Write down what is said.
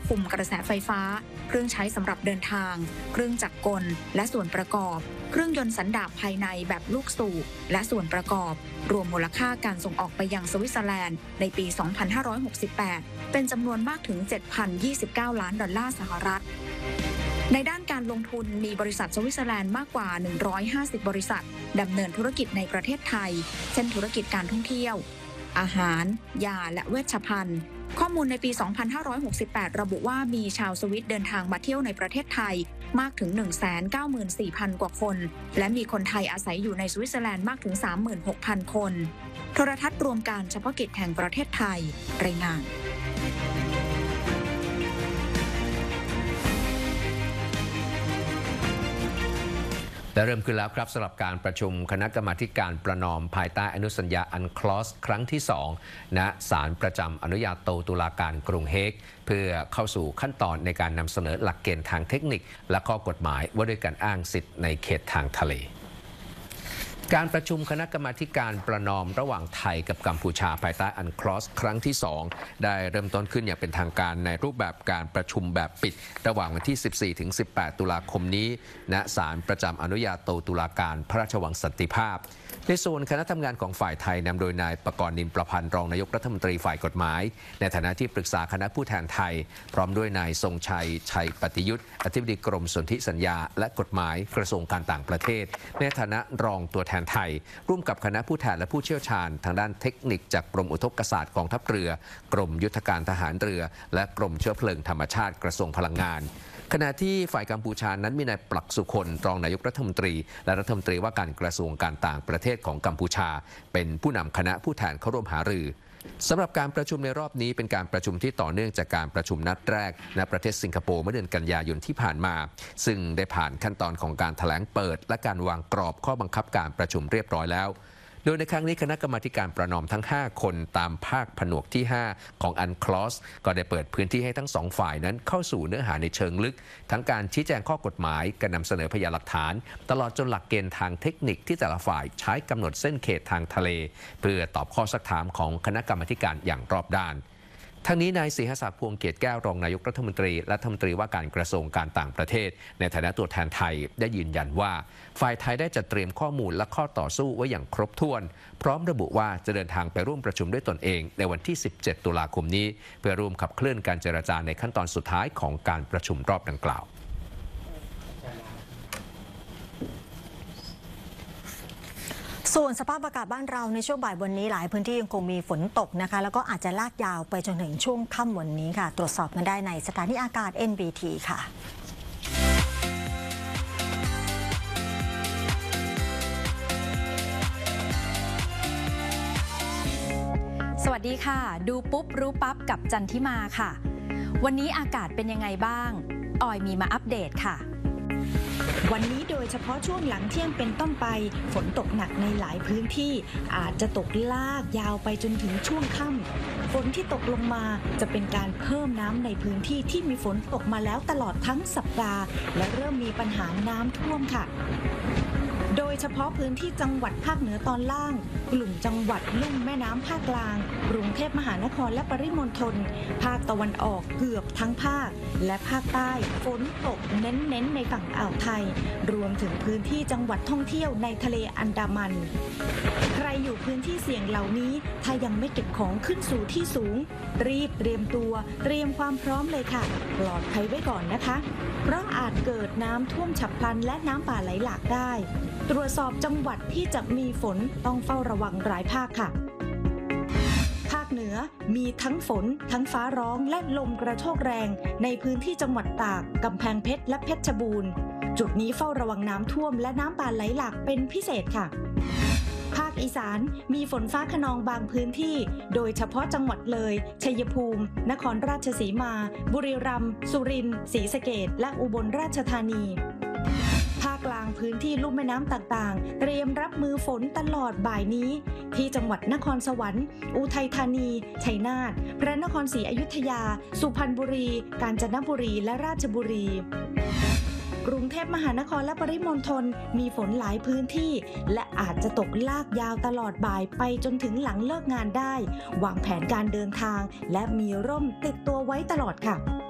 คุมกระแสไฟฟ้าเครื่องใช้สำหรับเดินทางเครื่องจักรกลและส่วนประกอบเครื่องยนต์สันดาปภายในแบบลูกสูบและส่วนประกอบรวมมูลค่าการส่งออกไปยังสวิตเซอร์แลนด์ในปี 2568 เป็นจำนวนมากถึง 7,029 ล้านดอลลาร์สหรัฐในด้านการลงทุนมีบริษัทสวิตเซอร์แลนด์มากกว่า150บริษัทดำเนินธุรกิจในประเทศไทยเช่นธุรกิจการท่องเที่ยวอาหารยาและเวชภัณฑ์ข้อมูลในปี 2568 ระบุว่ามีชาวสวิตเดินทางมาเที่ยวในประเทศไทยมากถึง 194,000 กว่าคนและมีคนไทยอาศัยอยู่ในสวิตเซอร์แลนด์มากถึง 36,000 คนโทรทัศน์รวมการเฉพาะกิจแห่งประเทศไทยรายงานและเริ่มขึ้นแล้วครับสำหรับการประชุมคณะกรรมาการประนอมภายใต้อนุสัญญาอันคลอสครั้งที่2ณศาลประจำอนุญาโตตุลาการกรุงเฮกเพื่อเข้าสู่ขั้นตอนในการนำเสนอหลักเกณฑ์ทางเทคนิคและข้อกฎหมายว่าด้วยการอ้างสิทธิ์ในเขตทางทะเลการประชุมคณะกรรมาการประนอมระหว่างไทยกับกัมพูชาภายใต้อันคลอสครั้งที่2ได้เริ่มต้นขึ้นอย่างเป็นทางการในรูปแบบการประชุมแบบปิดระหว่างวันที่ 14-18 ตุลาคมนี้ณศาลประจำอนุญาโตตุลาการพระราชวังสันติภาพในส่วนคณะทำงานของฝ่ายไทยนำโดยนายปกรณ์นินประพันธ์รองนายกรัฐมนตรีฝ่ายกฎหมายในฐานะที่ปรึกษาคณะผู้แทนไทยพร้อมด้วยนายทรงชัยชัยปฏิยุทธ์อธิบดีกรมสนธิสัญญาและกฎหมายกระทรวงการต่างประเทศในฐานะรองตัวแทนไทยร่วมกับคณะผู้แทนและผู้เชี่ยวชาญทางด้านเทคนิคจากกรมอุทกศาสตร์กองทัพเรือกรมยุทธการทหารเรือและกรมเชื้อเพลิงธรรมชาติกระทรวงพลังงานขณะที่ฝ่ายกัมพูชานั้นมีนายปลักสุคนรองนายกรัฐมนตรีและรัฐมนตรีว่าการกระทรวงการต่างประเทศของกัมพูชาเป็นผู้นำคณะผู้แทนเข้าร่วมหารือสำหรับการประชุมในรอบนี้เป็นการประชุมที่ต่อเนื่องจากการประชุมนัดแรกณประเทศสิงคโปร์เมื่อเดือนกันยายนที่ผ่านมาซึ่งได้ผ่านขั้นตอนของการแถลงเปิดและการวางกรอบข้อบังคับการประชุมเรียบร้อยแล้วโดยในครั้งนี้คณะกรรมาการประนอมทั้ง5คนตามภาคผนวกที่5ของอันคลอสก็ได้เปิดพื้นที่ให้ทั้ง2ฝ่ายนั้นเข้าสู่เนื้อหาในเชิงลึกทั้งการชี้แจงข้อกฎหมายการนำเสนอพยานหลักฐานตลอดจนหลักเกณฑ์ทางเทคนิคที่แต่ละฝ่ายใช้กำหนดเส้นเขตทางทะเลเพื่อตอบข้อซักถามของคณะกรรมาการอย่างรอบด้านทั้งนี้นายศรีหศักดิ์พวงเกียรติแก้วรองนายกรัฐมนตรีและรัฐมนตรีว่าการกระทรวงการต่างประเทศในฐานะตัวแทนไทยได้ยืนยันว่าฝ่ายไทยได้จัดเตรียมข้อมูลและข้อต่อสู้ไว้อย่างครบถ้วนพร้อมระบุว่าจะเดินทางไปร่วมประชุมด้วยตนเองในวันที่ 17 ตุลาคมนี้เพื่อร่วมขับเคลื่อนการเจรจาในขั้นตอนสุดท้ายของการประชุมรอบดังกล่าวส่วนสภาพอากาศบ้านเราในช่วงบ่ายวันนี้หลายพื้นที่ยังคงมีฝนตกนะคะแล้วก็อาจจะลากยาวไปจนถึงช่วงค่ำวันนี้ค่ะตรวจสอบกันได้ในสถานีอากาศ NBT ค่ะสวัสดีค่ะดูปุ๊บรู้ปั๊บกับจันทิมาค่ะวันนี้อากาศเป็นยังไงบ้างออยมีมาอัปเดตค่ะวันนี้โดยเฉพาะช่วงหลังเที่ยงเป็นต้นไปฝนตกหนักในหลายพื้นที่อาจจะตกลากยาวไปจนถึงช่วงค่ำฝนที่ตกลงมาจะเป็นการเพิ่มน้ำในพื้นที่ที่มีฝนตกมาแล้วตลอดทั้งสัปดาห์และเริ่มมีปัญหาน้ำท่วมค่ะโดยเฉพาะพื้นที่จังหวัดภาคเหนือตอนล่างกลุ่มจังหวัดลุ่มแม่น้ำภาคกลางกรุงเทพมหานครและปริมณฑลภาคตะวันออกเกือบทั้งภาคและภาคใต้ฝนตกเน้นในฝั่งอ่าวไทยรวมถึงพื้นที่จังหวัดท่องเที่ยวในทะเลอันดามันใครอยู่พื้นที่เสี่ยงเหล่านี้ถ้ายังไม่เก็บของขึ้นสู่ที่สูงรีบเตรียมตัวเตรียมความพร้อมเลยค่ะปลอดภัยไว้ก่อนนะคะเพราะอาจเกิดน้ำท่วมฉับพลันและน้ำป่าไหลหลากได้ตรวจสอบจังหวัดที่จะมีฝนต้องเฝ้าระวังหลายภาคค่ะภาคเหนือมีทั้งฝนทั้งฟ้าร้องและลมกระโชกแรงในพื้นที่จังหวัดตากกำแพงเพชรและเพชรบูรณ์จุดนี้เฝ้าระวังน้ำท่วมและน้ำป่าไหลหลากเป็นพิเศษค่ะภาคอีสานมีฝนฟ้าคะนองบางพื้นที่โดยเฉพาะจังหวัดเลยชัยภูมินครราชสีมาบุรีรัมย์สุรินทร์ศรีสะเกษและอุบลราชธานีภาคกลางพื้นที่ลุ่มแม่น้ำต่างๆเตรียมรับมือฝนตลอดบ่ายนี้ที่จังหวัดนครสวรรค์อุทัยธานีชัยนาทพระนครศรีอยุธยาสุพรรณบุรีกาญจนบุรีและราชบุรีกรุงเทพมหานครและปริมณฑลมีฝนหลายพื้นที่และอาจจะตกลากยาวตลอดบ่ายไปจนถึงหลังเลิกงานได้วางแผนการเดินทางและมีร่มติดตัวไว้ตลอดค่ะ